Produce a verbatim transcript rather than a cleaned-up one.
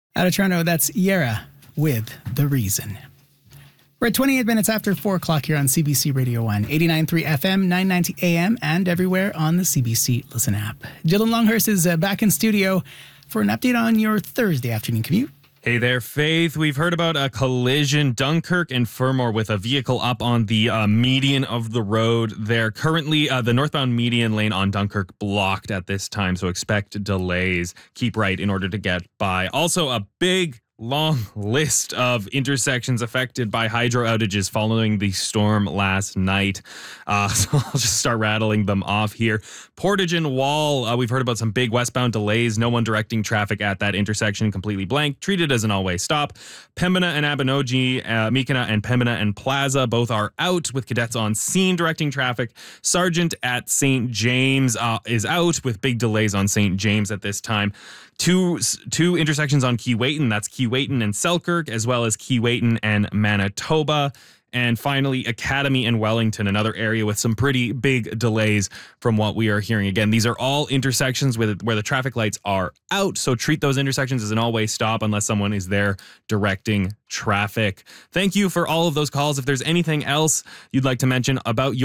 Out of Toronto, that's Yera with The Reason. We're at twenty-eight minutes after four o'clock here on C B C Radio one, eighty-nine point three F M, nine ninety A M, and everywhere on the C B C Listen app. Dylan Longhurst is uh, back in studio for an update on your Thursday afternoon commute. Hey there, Faith. We've heard about a collision, Dunkirk and Fermor, with a vehicle up on the uh, median of the road there. Currently, uh, the northbound median lane on Dunkirk blocked at this time, so expect delays. Keep right in order to get by. Also, a big long list of intersections affected by hydro outages following the storm last night. Uh, so I'll just start rattling them off here. Portage and Wall, uh, we've heard about some big westbound delays. No one directing traffic at that intersection, completely blank. Treated as an all-way stop. Pembina and Abinogi, uh, Mikina and Pembina and Plaza both are out with cadets on scene directing traffic. Sargent at Saint James uh, is out with big delays on Saint James at this time. Two two intersections on Keewatin, that's Keewatin and Selkirk, as well as Keewatin and Manitoba. And finally, Academy and Wellington, another area with some pretty big delays from what we are hearing. Again, these are all intersections with, where the traffic lights are out, so treat those intersections as an all-way stop unless someone is there directing traffic. Thank you for all of those calls. If there's anything else you'd like to mention about your